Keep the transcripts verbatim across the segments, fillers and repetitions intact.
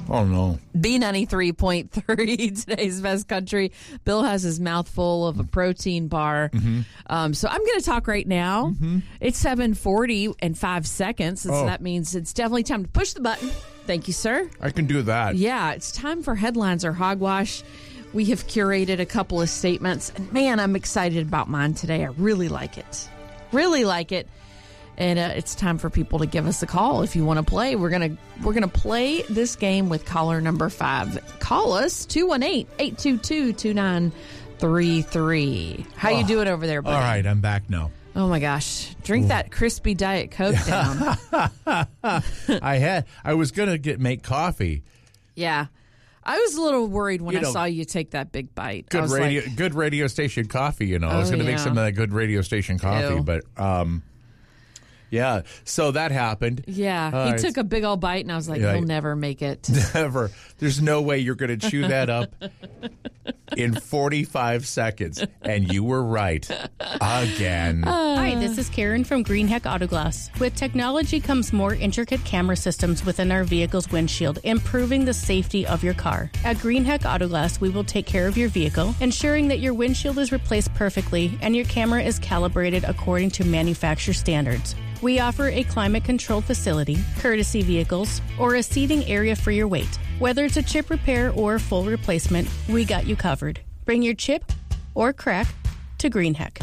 Oh, no. B ninety-three point three, today's best country. Bill has his mouth full of a protein bar. Mm-hmm. Um, so I'm going to talk right now. Mm-hmm. It's seven forty and five seconds. So oh. that means it's definitely time to push the button. Thank you, sir. I can do that. Yeah, it's time for Headlines or Hogwash. We have curated a couple of statements. And man, I'm excited about mine today. I really like it. Really like it. And uh, it's time for people to give us a call if you want to play. We're gonna we're gonna play this game with caller number five. Call us two one eight, eight two two, two nine three three. How oh, you doing over there, buddy? All right, I'm back now. Oh my gosh! Drink Ooh. that crispy Diet Coke down. I had I was gonna get make coffee. Yeah. I was a little worried when you I know, saw you take that big bite. Good I was radio, like, good radio station coffee. You know, oh, I was going to yeah. make some of that good radio station coffee, Ew. but um, yeah. So that happened. Yeah, uh, he took a big old bite, and I was like, yeah, "He'll never make it." Never. There's no way you're going to chew that up in forty-five seconds, and you were right again. Uh, Hi, this is Karen from Greenheck Auto Glass. With technology comes more intricate camera systems within our vehicle's windshield, improving the safety of your car. At Greenheck Auto Glass, we will take care of your vehicle, ensuring that your windshield is replaced perfectly and your camera is calibrated according to manufacturer standards. We offer a climate-controlled facility, courtesy vehicles, or a seating area for your weight. Whether it's a chip repair or a full replacement, we got you covered. Bring your chip or crack to Greenheck.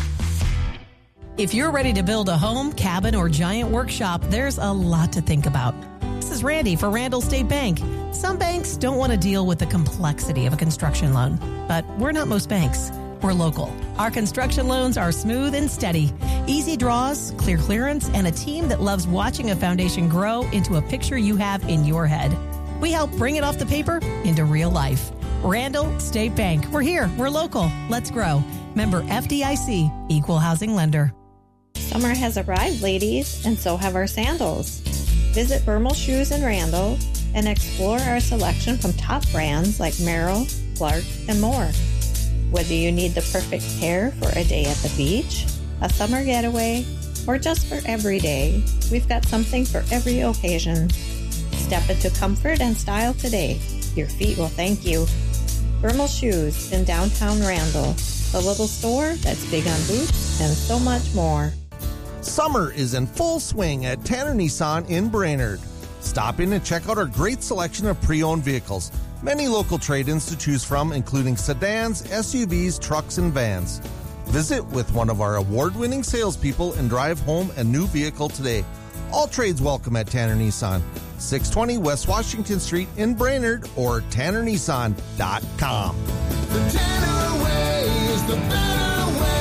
If you're ready to build a home, cabin, or giant workshop, there's a lot to think about. This is Randy for Randall State Bank. Some banks don't want to deal with the complexity of a construction loan, but we're not most banks. We're local. Our construction loans are smooth and steady. Easy draws, clear clearance, and a team that loves watching a foundation grow into a picture you have in your head. We help bring it off the paper into real life. Randall State Bank. We're here. We're local. Let's grow. Member F D I C, Equal Housing Lender. Summer has arrived, ladies, and so have our sandals. Visit Bermel Shoes in Randall and explore our selection from top brands like Merrill, Clark, and more. Whether you need the perfect pair for a day at the beach, a summer getaway, or just for every day, we've got something for every occasion. Step into comfort and style today. Your feet will thank you. Bermel Shoes in downtown Randall, the little store that's big on boots and so much more. Summer is in full swing at Tanner Nissan in Brainerd. Stop in and check out our great selection of pre-owned vehicles. Many local trade-ins to choose from, including sedans, S U Vs, trucks, and vans. Visit with one of our award-winning salespeople and drive home a new vehicle today. All trades welcome at Tanner Nissan. six twenty West Washington Street in Brainerd or tanner nissan dot com. The Tanner way is the better way.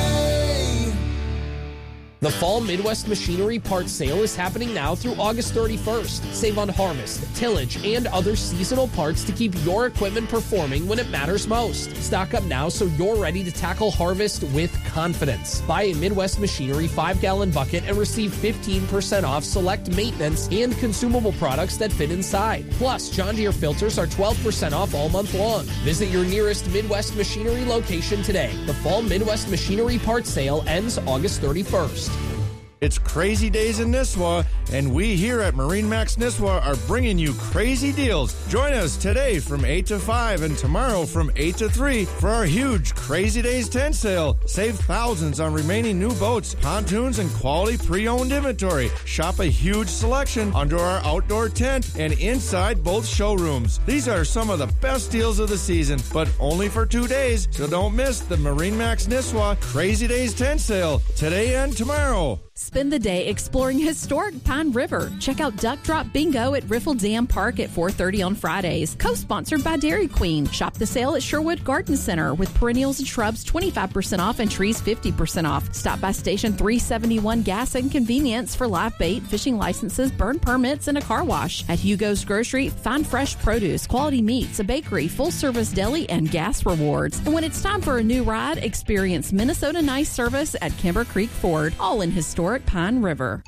The Fall Midwest Machinery Parts Sale is happening now through August thirty-first. Save on harvest, tillage, and other seasonal parts to keep your equipment performing when it matters most. Stock up now so you're ready to tackle harvest with confidence. Buy a Midwest Machinery five gallon bucket and receive fifteen percent off select maintenance and consumable products that fit inside. Plus, John Deere filters are twelve percent off all month long. Visit your nearest Midwest Machinery location today. The Fall Midwest Machinery Parts Sale ends August thirty-first. It's crazy days in Nisswa, and we here at MarineMax Nisswa are bringing you crazy deals. Join us today from eight to five and tomorrow from eight to three for our huge Crazy Days tent sale. Save thousands on remaining new boats, pontoons, and quality pre-owned inventory. Shop a huge selection under our outdoor tent and inside both showrooms. These are some of the best deals of the season, but only for two days, so don't miss the MarineMax Nisswa Crazy Days tent sale today and tomorrow. Spend the day exploring historic Pine River. Check out Duck Drop Bingo at Riffle Dam Park at four thirty on Fridays. Co-sponsored by Dairy Queen. Shop the sale at Sherwood Garden Center with perennials and shrubs twenty-five percent off and trees fifty percent off. Stop by Station three seventy-one Gas and Convenience for live bait, fishing licenses, burn permits, and a car wash. At Hugo's Grocery, find fresh produce, quality meats, a bakery, full-service deli, and gas rewards. And when it's time for a new ride, experience Minnesota Nice service at Kimber Creek Ford, all in historic Pine River.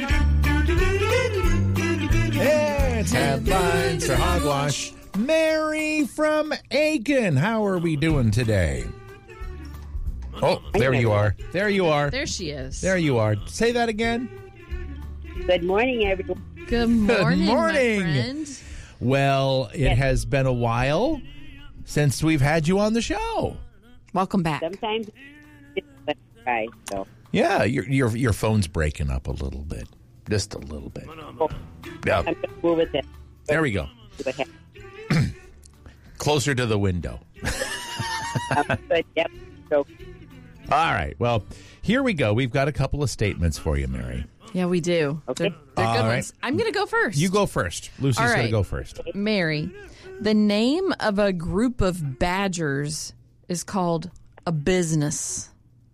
Hey, it's Headlines or Hogwash. Mary from Aiken. How are we doing today? Oh, there you are. There you are. There she is. There you are. Say that again. Good morning, everyone. Good morning, Good morning. my friend. Well, it Yes. has been a while since we've had you on the show. Welcome back. Sometimes it's a try, so. Yeah, your your your phone's breaking up a little bit, just a little bit. Yeah, I'm going to move with it. there we go. See what happens. Closer to the window. Um, but, yep. So, All right. Well, here we go. We've got a couple of statements for you, Mary. Yeah, we do. Okay. They're, they're All good right. ones. I'm going to go first. You go first. Lucy's All going to right. go first. Mary, the name of a group of badgers is called a business.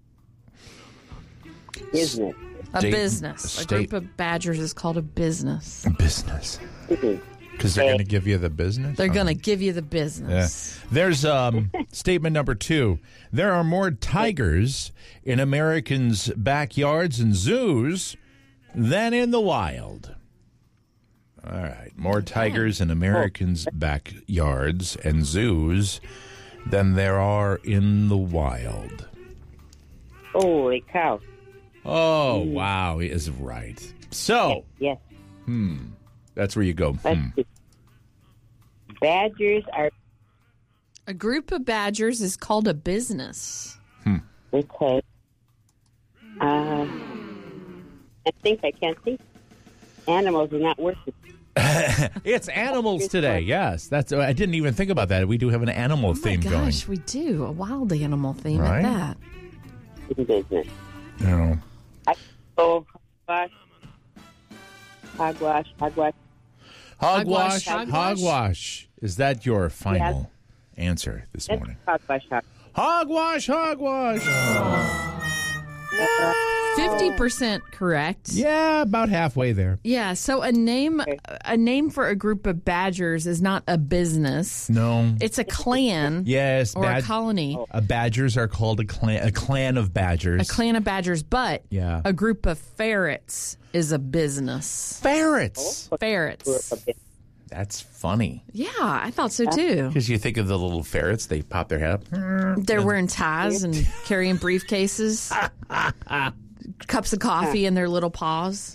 business. A State- business. A state- group of badgers is called a business. Business. Mhm. Because they're going to give you the business? They're Oh. going to give you the Yeah. business. There's um, statement number two. There are more tigers in Americans' backyards and zoos than in the wild. All right. More tigers in Americans' backyards and zoos than there are in the wild. Holy cow. Oh, wow. He is right. So, Yes. that's where you go. Let's Hmm. see. Badgers are A group of badgers is called a business. okay. Uh, I think I can't think. Animals are not worth it. It's animals today. Yes. That's. I didn't even think about that. We do have an animal Oh my theme going. gosh, we do. A wild animal theme Right? at that. In business. No. Oh, hogwash. Hogwash. Hogwash. Hogwash, Hogwash, hogwash. Is that your final answer this That's morning? hogwash. Hog- Hogwash, hogwash. fifty percent correct. Yeah, about halfway there. Yeah, so a name a name for a group of badgers is not a business. No. It's a clan Yes, or a bad- colony. uh, badgers are called a clan. A clan of badgers. A clan of badgers, but Yeah. a group of ferrets is a business. Ferrets. Ferrets. That's funny Yeah, I thought so too. because you think of the little ferrets. They pop their head up. They're wearing ties and carrying briefcases, cups of coffee in their little paws.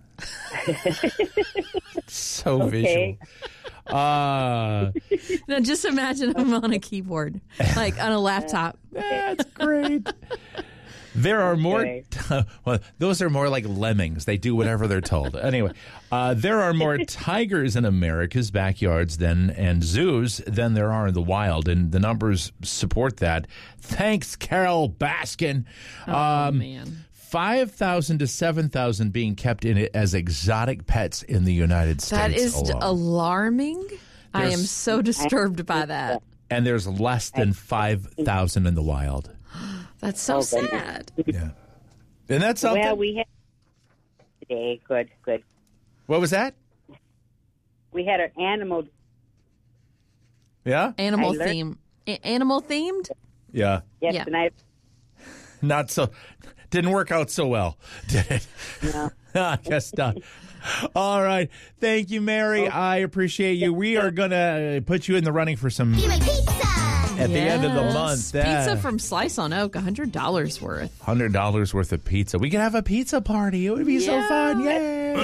So Okay. visual. Uh, Now, just imagine them on a keyboard, like on a laptop. That's great. There are more. Okay. Well, those are more like lemmings. They do whatever they're told. Anyway, uh, there are more tigers in America's backyards than and zoos than there are in the wild, and the numbers support that. Thanks, Carol Baskin. Oh, man. Five thousand to seven thousand being kept in it as exotic pets in the United States. That is alone. alarming. I am There's- so disturbed by that. And there's less than five thousand in the wild. That's so sad. Yeah, and that's something. Well, we had today. Good, good. What was that? We had an animal. Yeah, Animal I learned- theme. A- animal themed? yeah. Yes, Yeah. and I. Not so. Didn't work out so well, did it? No. I guess not. All right. Thank you, Mary. I appreciate you. We are going to put you in the running for some at the end of the Yes. month. Pizza from Slice on Oak, one hundred dollars worth. one hundred dollars worth of pizza. We could have a pizza party. It would be so Yeah. fun. Yay.